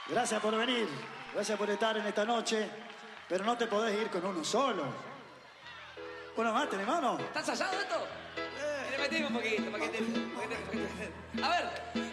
Gracias por venir, gracias por estar en esta noche, pero no te podés ir con uno solo. Uno más, ¿tenés mano? ¿Está ensayado esto? Le metimos un poquito, A ver,